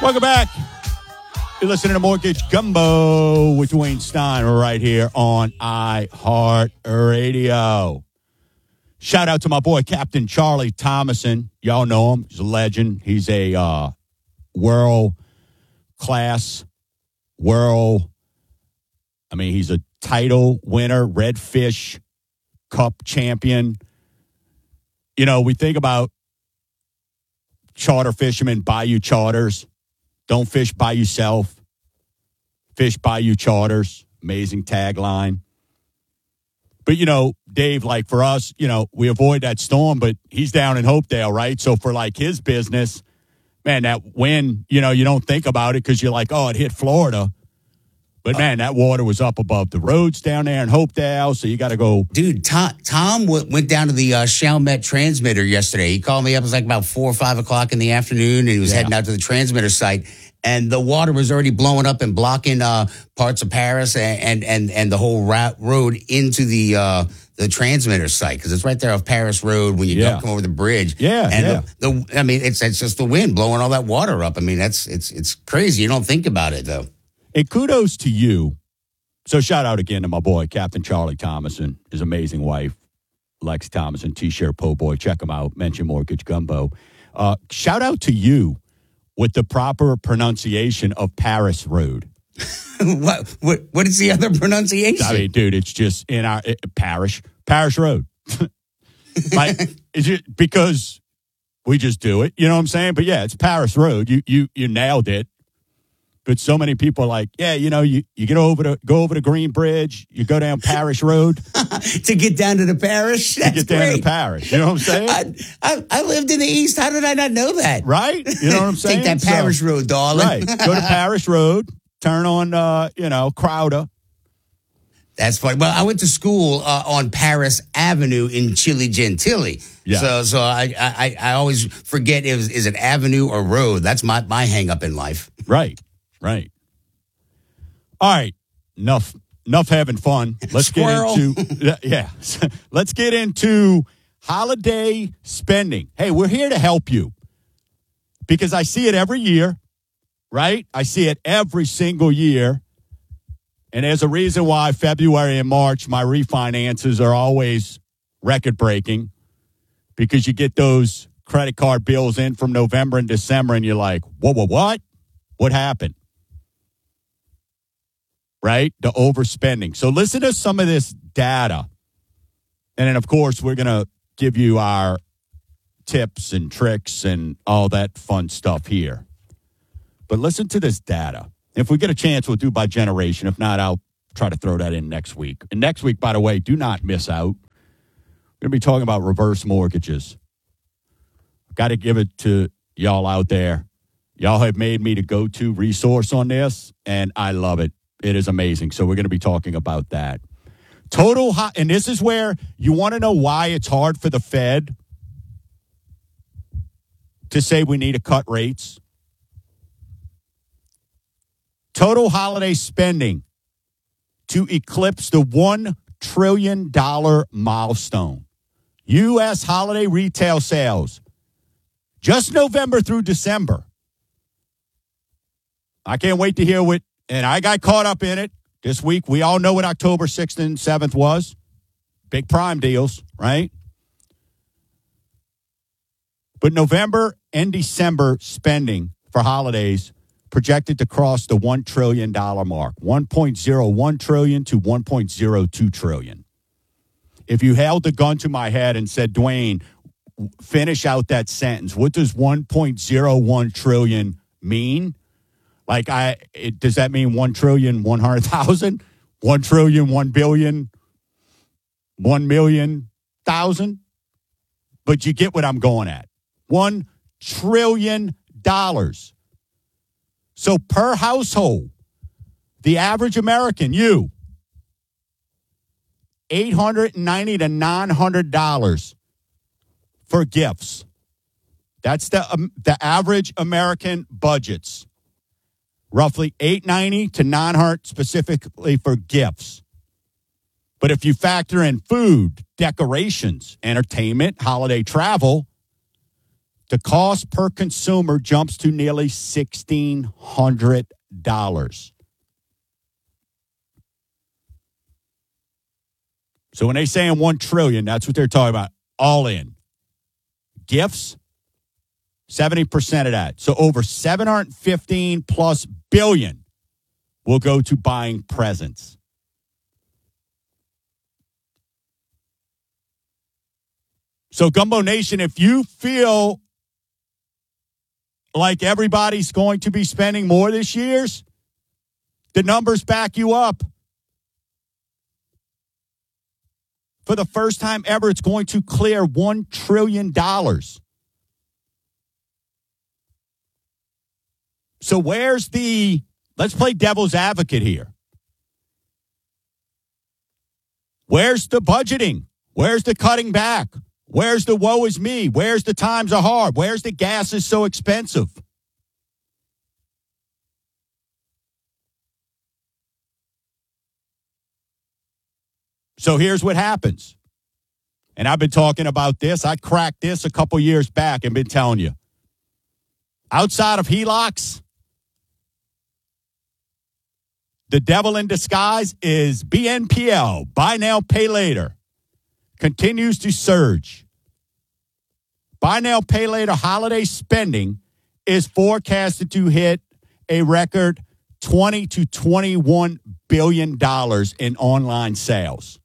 Welcome back. You're listening to Mortgage Gumbo with Dwayne Stein right here on iHeartRadio. Shout out to my boy, Captain Charlie Thomason. Y'all know him. He's a legend. He's a world-class, he's a title winner, Redfish Cup champion. You know, we think about charter fishermen, Bayou Charters. Don't fish by yourself. Fish Bayou Charters. Amazing tagline. But, you know, Dave, like for us, you know, we avoid that storm, but he's down in Hopedale, right? So for like his business, man, that wind, you know, you don't think about it because you're like, oh, it hit Florida. But, man, that water was up above the roads down there in Hopedale, so you got to go. Dude, Tom went down to the Chalmette transmitter yesterday. He called me up. It was like about 4 or 5 o'clock in the afternoon, and he was heading out to the transmitter site. And the water was already blowing up and blocking parts of Paris and the whole road into the transmitter site, because it's right there off Paris Road when you come over the bridge. It's just the wind blowing all that water up. I mean, it's crazy. You don't think about it though. And kudos to you. So shout out again to my boy, Captain Charlie Thomason, his amazing wife, Lex Thomason, T-shirt po' boy. Check him out. Mention Mortgage Gumbo. Shout out to you with the proper pronunciation of Paris Road. What is the other pronunciation? I mean, dude, it's just in our Parish Road. Is it because we just do it? You know what I'm saying? But yeah, it's Paris Road. You nailed it. But so many people are like, yeah, you know, you go over the Green Bridge, you go down Parish Road to get down to the parish. That's to get down to the parish. You know what I'm saying? I lived in the East. How did I not know that? Right? You know what I'm saying? Take that Parish Road, darling. Right. Go to Parish Road. Turn on, Crowder. That's funny. Well, I went to school on Paris Avenue in Chile Gentili. Yeah. So I always forget is it Avenue or Road. That's my hang up in life. Right. All right. Enough having fun. Let's Squirrel. Let's get into holiday spending. Hey, we're here to help you because I see it every year, right? I see it every single year. And there's a reason why February and March, my refinances are always record-breaking, because you get those credit card bills in from November and December, and you're like, what? What happened? Right? The overspending. So listen to some of this data. And then, of course, we're going to give you our tips and tricks and all that fun stuff here. But listen to this data. If we get a chance, we'll do by generation. If not, I'll try to throw that in next week. And next week, by the way, do not miss out. We're going to be talking about reverse mortgages. Got to give it to y'all out there. Y'all have made me the go-to resource on this, and I love it. It is amazing. So we're going to be talking about that. And this is where you want to know why it's hard for the Fed to say we need to cut rates. Total holiday spending to eclipse the $1 trillion milestone. U.S. holiday retail sales, just November through December. I can't wait to hear and I got caught up in it this week. We all know what October 6th and 7th was. Big prime deals, right? But November and December spending for holidays projected to cross the $1 trillion mark, $1.01 trillion to $1.02 trillion. If you held the gun to my head and said, Dwayne, finish out that sentence, what does $1.01 trillion mean? Like, does that mean 1,100,000? 1 trillion, 1 billion, 1 million thousand? But you get what I'm going at. $1 trillion. So per household, the average American, you, $890 to $900 for gifts. That's the average American budgets. Roughly $890 to $900 specifically for gifts. But if you factor in food, decorations, entertainment, holiday travel, The cost per consumer jumps to nearly $1,600. So when they saying $1 trillion, that's what they're talking about. All in. Gifts, 70% of that. So over 715 plus billion will go to buying presents. So Gumbo Nation, if you feel like everybody's going to be spending more this year, the numbers back you up. For the first time ever, it's going to clear $1 trillion. So let's play devil's advocate here. Where's the budgeting? Where's the cutting back? Where's the woe is me? Where's the times are hard? Where's the gas is so expensive? So here's what happens. And I've been talking about this. I cracked this a couple years back and been telling you. Outside of HELOCs, the devil in disguise is BNPL, buy now, pay later, continues to surge. Buy now, pay later holiday spending is forecasted to hit a record $20 to $21 billion in online sales.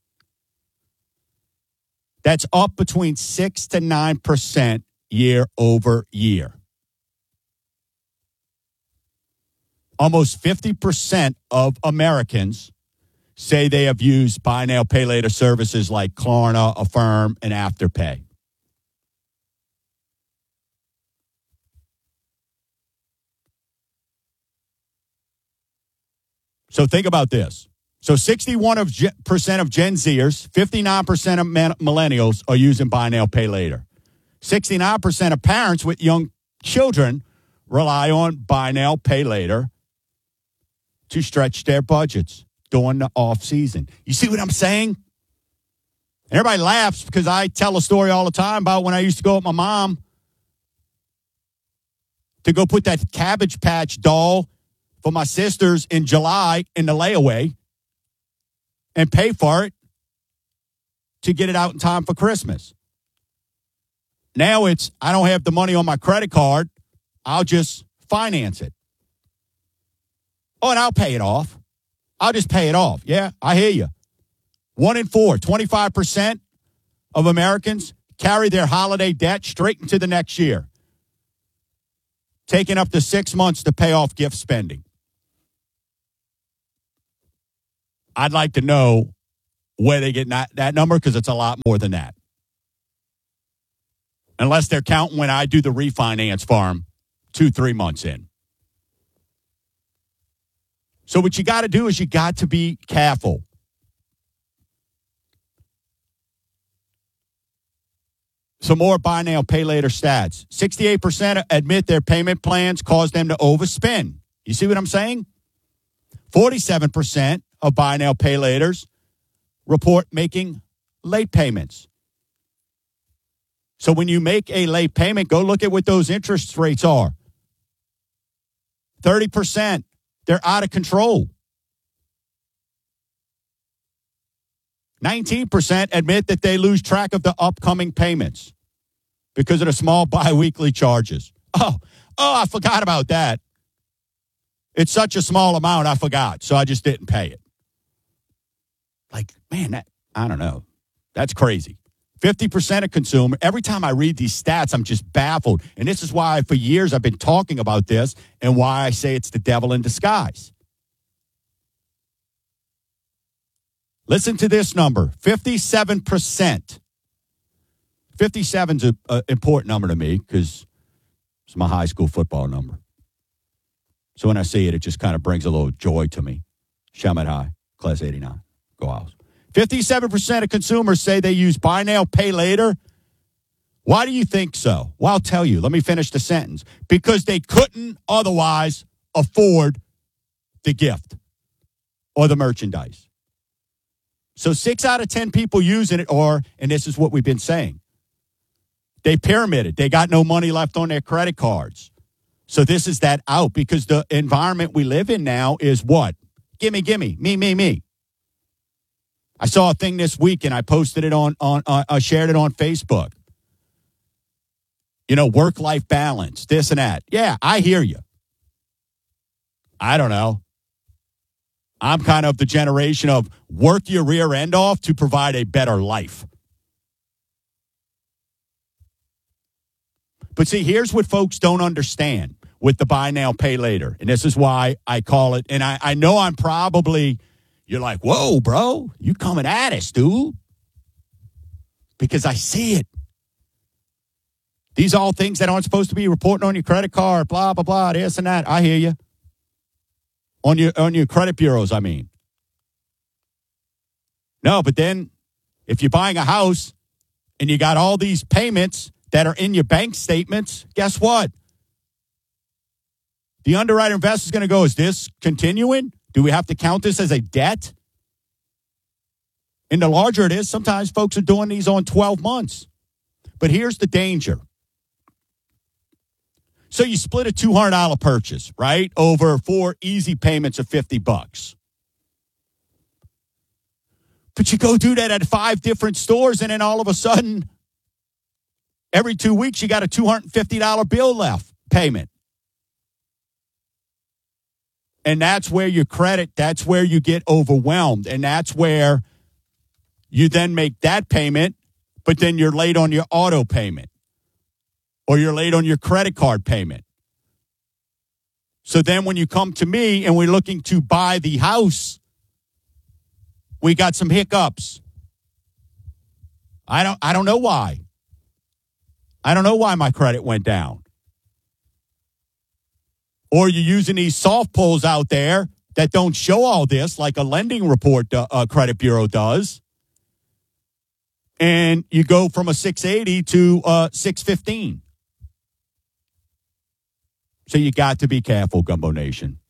That's up between 6 to 9% year over year. Almost 50% of Americans say they have used buy now, pay later services like Klarna, Affirm, and Afterpay. So think about this. So 61% of Gen Zers, 59% of millennials are using buy now, pay later. 69% of parents with young children rely on buy now, pay later to stretch their budgets during the off season. You see what I'm saying? And everybody laughs because I tell a story all the time about when I used to go with my mom to go put that Cabbage Patch doll for my sisters in July in the layaway and pay for it to get it out in time for Christmas. Now it's, I don't have the money on my credit card. I'll just finance it. Oh, and I'll pay it off. I'll just pay it off. Yeah, I hear you. 1 in 4, 25% of Americans carry their holiday debt straight into the next year, taking up to 6 months to pay off gift spending. I'd like to know where they get that number because it's a lot more than that. Unless they're counting when I do the refinance farm 2-3 months in. So what you got to do is you got to be careful. Some more buy now, pay later stats. 68% admit their payment plans cause them to overspend. You see what I'm saying? 47% of buy now, pay laters report making late payments. So when you make a late payment, go look at what those interest rates are. 30%, they're out of control. 19% admit that they lose track of the upcoming payments because of the small biweekly charges. Oh, I forgot about that. It's such a small amount, I forgot, so I just didn't pay it. Like, man, I don't know. That's crazy. 50% of consumer. Every time I read these stats, I'm just baffled. And this is why for years I've been talking about this and why I say it's the devil in disguise. Listen to this number, 57%. 57's an important number to me because it's my high school football number. So when I see it, it just kind of brings a little joy to me. Chalmette High, class 89. Go Owls. 57% of consumers say they use buy now, pay later. Why do you think so? Well, I'll tell you. Let me finish the sentence. Because they couldn't otherwise afford the gift or the merchandise. So 6 out of 10 people using it and this is what we've been saying, They pyramided. They got no money left on their credit cards. So this is that out because the environment we live in now is what? Gimme, me. I saw a thing this week and I posted it I shared it on Facebook. Work-life balance, this and that. Yeah, I hear you. I don't know. I'm kind of the generation of work your rear end off to provide a better life. But see, here's what folks don't understand with the buy now, pay later. And this is why I call it. And I know you're like, whoa, bro, you coming at us, dude. Because I see it. These are all things that aren't supposed to be reporting on your credit card, blah, blah, blah, this and that. I hear you. On your credit bureaus, I mean. No, but then if you're buying a house and you got all these payments that are in your bank statements, guess what? The underwriter investor is going to go, is this continuing? Do we have to count this as a debt? And the larger it is, sometimes folks are doing these on 12 months. But here's the danger. So you split a $200 purchase, right, over 4 easy payments of $50. But you go do that at 5 different stores, and then all of a sudden, every 2 weeks, you got a $250 bill left payment. And that's where that's where you get overwhelmed. And that's where you then make that payment, but then you're late on your auto payment. Or you're late on your credit card payment. So then when you come to me and we're looking to buy the house, we got some hiccups. I don't know why. I don't know why my credit went down. Or you're using these soft pulls out there that don't show all this, like a lending report credit bureau does. And you go from a 680 to 615. So you got to be careful, Gumbo Nation.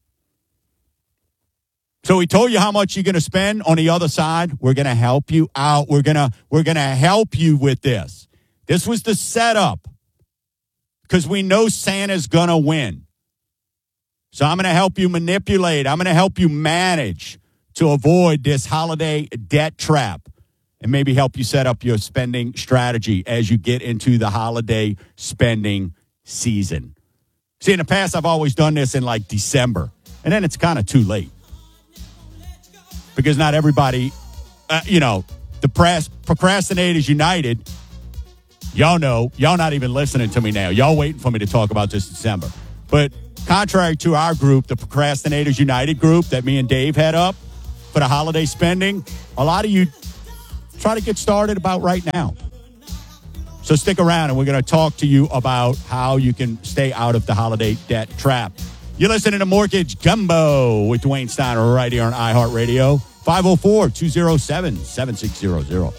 So we told you how much you're going to spend on the other side. We're going to help you out. We're going to help you with this. This was the setup because we know Santa's going to win. So I'm going to help you manipulate. I'm going to help you manage to avoid this holiday debt trap and maybe help you set up your spending strategy as you get into the holiday spending season. See, in the past, I've always done this in like December, and then it's kind of too late because not everybody, the Procrastinators United, y'all know, y'all not even listening to me now. Y'all waiting for me to talk about this December. But contrary to our group, the Procrastinators United group that me and Dave head up for the holiday spending, a lot of you try to get started about right now. So stick around, and we're going to talk to you about how you can stay out of the holiday debt trap. You're listening to Mortgage Gumbo with Dwayne Steiner right here on iHeartRadio, 504-207-7600.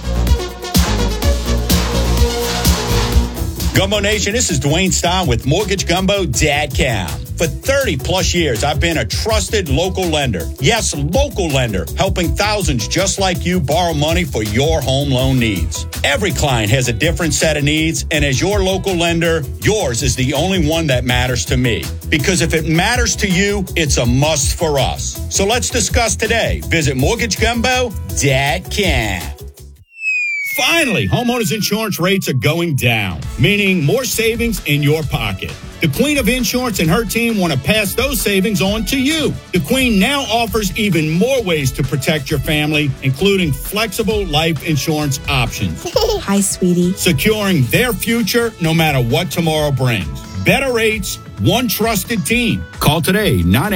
Gumbo Nation, this is Dwayne Stein with MortgageGumbo.com. For 30 plus years, I've been a trusted local lender. Yes, local lender, helping thousands just like you borrow money for your home loan needs. Every client has a different set of needs, and as your local lender, yours is the only one that matters to me. Because if it matters to you, it's a must for us. So let's discuss today. Visit MortgageGumbo.com. Finally, homeowners insurance rates are going down, meaning more savings in your pocket. The Queen of Insurance and her team want to pass those savings on to you. The Queen now offers even more ways to protect your family, including flexible life insurance options. Hi, sweetie. Securing their future no matter what tomorrow brings. Better rates, one trusted team. Call today,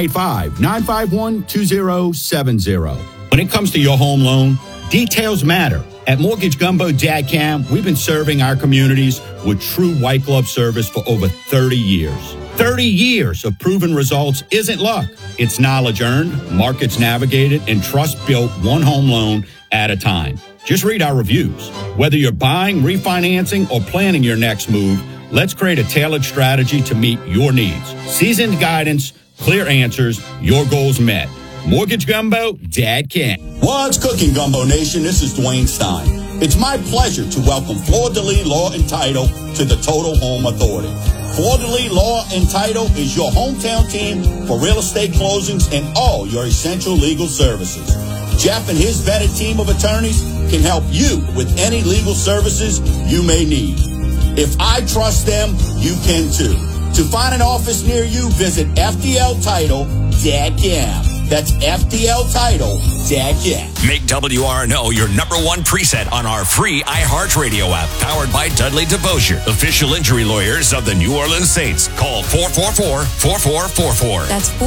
985-951-2070. When it comes to your home loan, details matter. At MortgageGumbo.com, we've been serving our communities with true white glove service for over 30 years. 30 years of proven results isn't luck. It's knowledge earned, markets navigated, and trust built one home loan at a time. Just read our reviews. Whether you're buying, refinancing, or planning your next move, let's create a tailored strategy to meet your needs. Seasoned guidance, clear answers, your goals met. MortgageGumbo.com. What's cooking, Gumbo Nation? This is Dwayne Stein. It's my pleasure to welcome Fleur de Lis Law and Title to the Total Home Authority. Fleur de Lis Law and Title is your hometown team for real estate closings and all your essential legal services. Jeff and his vetted team of attorneys can help you with any legal services you may need. If I trust them, you can too. To find an office near you, visit FDLtitle.com. That's FDLtitle.com. Make WRNO your number one preset on our free iHeartRadio app, powered by Dudley DeBosier, official injury lawyers of the New Orleans Saints. Call 444-4444. That's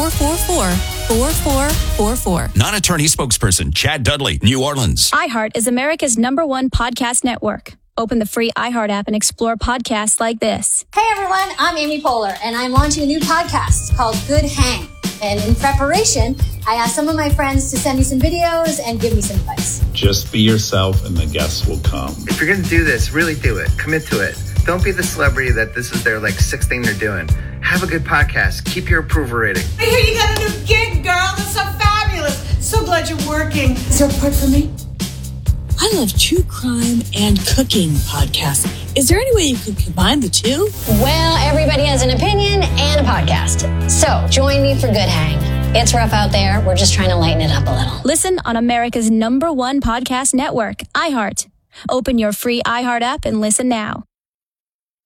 444-4444. Non-attorney spokesperson, Chad Dudley, New Orleans. iHeart is America's #1 podcast network. Open the free iHeart app and explore podcasts like this. Hey everyone, I'm Amy Poehler, and I'm launching a new podcast called Good Hang. And in preparation, I asked some of my friends to send me some videos and give me some advice. Just be yourself and the guests will come. If you're going to do this, really do it. Commit to it. Don't be the celebrity that this is their sixth thing they're doing. Have a good podcast. Keep your approval rating. I hear you got a new gig, girl. That's so fabulous. So glad you're working. Is there a part for me? I love true crime and cooking podcasts. Is there any way you could combine the two? Well, everybody has an opinion and a podcast. So join me for Good Hang. It's rough out there. We're just trying to lighten it up a little. Listen on America's #1 podcast network, iHeart. Open your free iHeart app and listen now.